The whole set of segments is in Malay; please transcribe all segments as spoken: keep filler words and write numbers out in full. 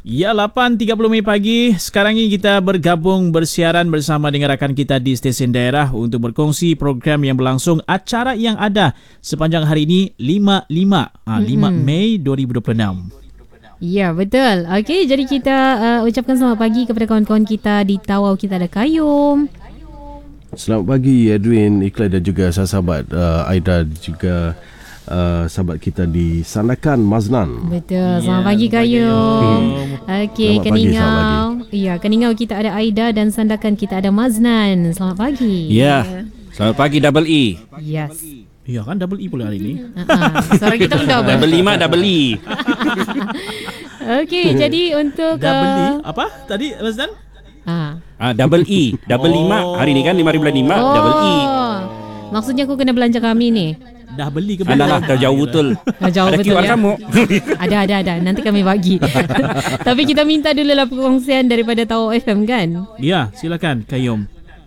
Ya, lapan tiga puluh minit pagi. Sekarang ini kita bergabung bersiaran bersama dengan rakan kita di stesen daerah untuk berkongsi program yang berlangsung, acara yang ada sepanjang hari ini lima lima, ha, lima Mei dua ribu dua puluh enam. Ya, betul. Okey, jadi kita uh, ucapkan selamat pagi kepada kawan-kawan kita di Tawau. Kita ada Kayum. Selamat pagi Edwin, Iqlal dan juga sahabat uh, Aida juga Uh, sahabat kita di Sandakan Maznan. Betul. Selamat yeah, pagi Kayum. Okey, Keningau. Ya, Keningau kita ada Aida dan Sandakan kita ada Maznan. Selamat pagi. Ya. Yeah. Selamat pagi Double E. Yes. Ya kan, double E pula hari ni. Uh-huh. Suara kita pun double. Double lima, double E. Okey, jadi untuk double E uh, apa tadi Maznan? Ah. Ah, double E, double oh. lima. Hari ni kan lima ribu lima, oh. double E. Maksudnya aku kena belanja kami ni. Dah beli ke belum? Alah, dah jauh betul. Dah jauh ada betul Q R ya. kamu. Ada, ada, ada. Nanti kami bagi. Tapi kita minta dulu lah perkongsian daripada Tawau F M kan? Ya, silakan Kayum.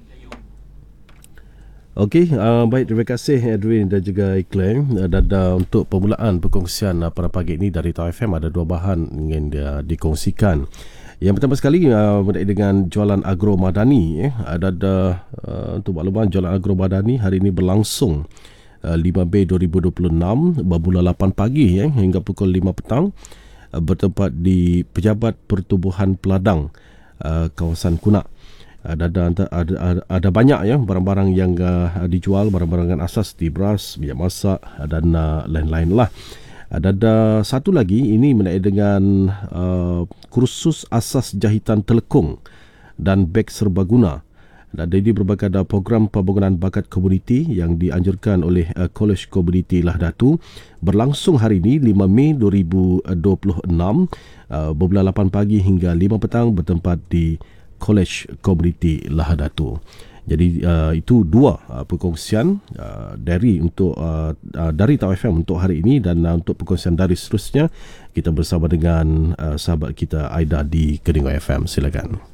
Okey, uh, baik, terima kasih Edwin dan juga Iqlal. Uh, dan uh, untuk permulaan perkongsian uh, pada pagi ini dari Tawau F M ada dua bahan ingin uh, dikongsikan. Yang pertama sekali uh, berkaitan dengan jualan agro madani. Eh. Ada, ada uh, untuk makluman, jualan agro madani hari ini berlangsung uh, lima Mei dua ribu dua puluh enam bermula lapan pagi eh, hingga pukul lima petang uh, bertempat di Pejabat Pertubuhan Peladang, uh, kawasan Kunak. Ada, ada, ada, ada, ada banyak ya barang-barang yang uh, dijual, barang-barang asas di beras, minyak masak dan uh, lain-lain lah. Ada, ada satu lagi, ini mengenai dengan uh, kursus asas jahitan telekung dan beg serbaguna. Dan ini berbagai ada program pembangunan bakat komuniti yang dianjurkan oleh uh, College Komuniti Lahdatu berlangsung hari ini lima Mei dua ribu dua puluh enam uh, bermula lapan pagi hingga lima petang bertempat di College Komuniti Lahdatu. Jadi uh, itu dua uh, perkongsian uh, dari untuk uh, uh, dari Tawau F M untuk hari ini, dan uh, untuk perkongsian dari seterusnya kita bersama dengan uh, sahabat kita Aida di Keningau F M. Silakan.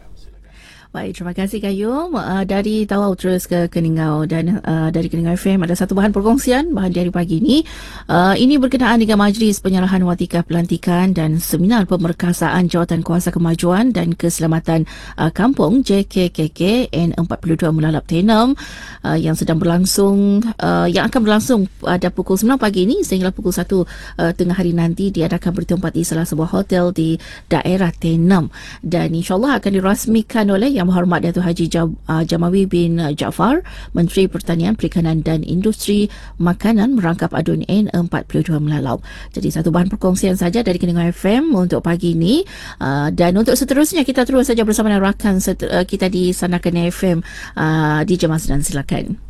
Baik, terima kasih Kayum. Uh, dari Tawau terus ke Keningau, dan uh, dari Keningau F M ada satu bahan perkongsian bahan dari pagi ini. Uh, ini berkenaan dengan Majlis Penyerahan Watikah Pelantikan dan Seminar Pemerkasaan Jawatan Kuasa Kemajuan dan Keselamatan uh, Kampung J K K K N empat puluh dua Melalap Tenom uh, yang sedang berlangsung, uh, yang akan berlangsung pada pukul sembilan pagi ini sehingga pukul satu uh, tengah hari nanti, diadakan bertempat di salah sebuah hotel di daerah Tenom, dan insyaAllah akan dirasmikan oleh Yang Berhormat Datuk Haji Jam, uh, Jamawi bin Jaafar, Menteri Pertanian, Perikanan dan Industri Makanan merangkap adun N empat puluh dua Melalau. Jadi satu bahan perkongsian saja dari Keningau F M untuk pagi ini. Uh, dan untuk seterusnya kita terus saja bersama dengan rakan set, uh, kita di Sandakan F M, uh, D J Maznan, silakan.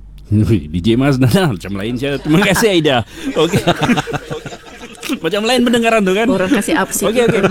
D J Maznan macam lain saya. Terima kasih Aida. Okey. Macam lain pendengaran tu kan. Orang kasih absen. Okey okey.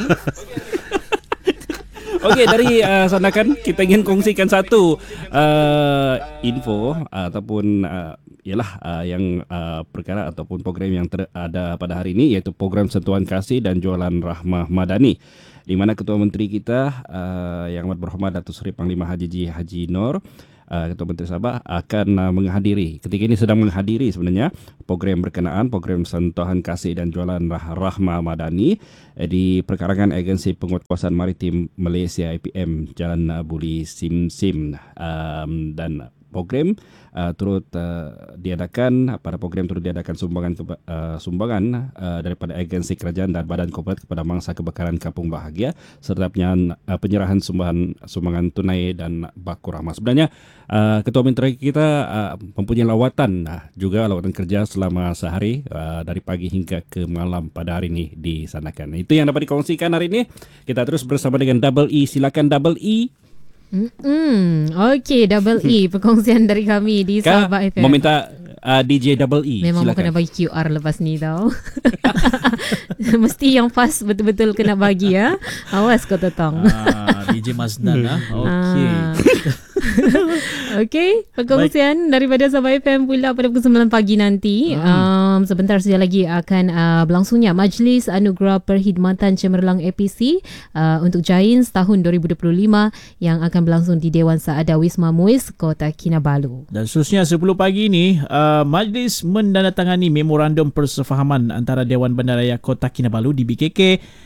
Okey, dari uh, Sandakan kita ingin kongsikan satu uh, info uh, ataupun uh, ialah uh, yang uh, perkara ataupun program yang ter- ada pada hari ini, iaitu program Sentuhan Kasih dan Jualan Rahmah Madani, di mana Ketua Menteri kita uh, Yang Amat Berhormat Datuk Seri Panglima Haji G. Haji Nor, Uh, Ketua Menteri Sabah akan uh, menghadiri, ketika ini sedang menghadiri sebenarnya program berkenaan program Sentuhan Kasih dan Jualan Rah- Rahmah Madani eh, di perkarangan Agensi Penguatkuasaan Maritim Malaysia I P M Jalan uh, Buli Sim Sim, um, dan program uh, turut uh, diadakan pada program turut diadakan sumbangan ke, uh, sumbangan uh, daripada agensi kerajaan dan badan korporat kepada Mangsa Kebakaran Kampung Bahagia, serta penyerahan, uh, penyerahan sumbangan sumbangan tunai dan baku rahmah. Sebenarnya uh, Ketua Menteri kita uh, mempunyai lawatan uh, juga lawatan kerja selama sehari uh, dari pagi hingga ke malam pada hari ini di Sandakan. Itu yang dapat dikongsikan hari ini. Kita terus bersama dengan Double E. Silakan Double E. Hmm, okey, Double E perkongsian dari kami di Kak, Sabah F M. Mau minta uh, D J Double E. Memang silakan. kena bagi Q R lepas ni tau. Mesti yang pas betul-betul kena bagi ya. Awas kau tetang. Ah, D J Maznan ah. Okey. Ah. Okey, perkongsian daripada Sabah F M pula pada pukul sembilan pagi nanti. Hmm. Um, sebentar saja lagi akan uh, berlangsungnya Majlis Anugerah Perkhidmatan Cemerlang A P C uh, untuk Jains tahun dua ribu dua puluh lima yang akan berlangsung di Dewan Saada Wisma Muiz, Kota Kinabalu. Dan seterusnya sepuluh pagi ini, uh, Majlis mendandatangani memorandum persefahaman antara Dewan Bandaraya Kota Kinabalu D B K K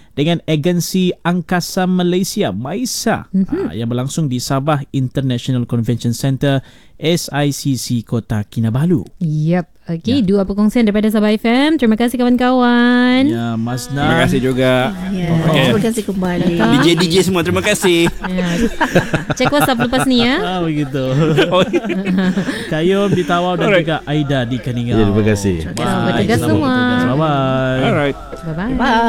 dengan Agensi Angkasa Malaysia MAISA mm-hmm. uh, yang berlangsung di Sabah International Convention Centre S I C C Kota Kinabalu. Yep. Okey, ya. Dua perkongsian daripada Sabah F M. Terima kasih kawan-kawan. Ya, Mas Nan. Terima kasih juga. Ya, Okay. terima kasih kembali. D J D J semua terima kasih. Ya. Cek WhatsApp lepas ni ya. Ah, begitu. Kayum di Tawau dan Alright. juga Aida di Keningau. Ya, terima kasih. Selamat bertugas semua. Bye bye. Alright. Bye-bye. Bye.